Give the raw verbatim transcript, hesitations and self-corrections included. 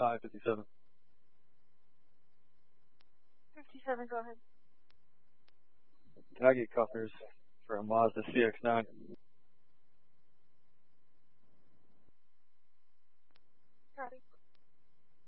Hi, fifty-seven. fifty-seven, go ahead. Can I get cuffers for a Mazda C X nine? Got it.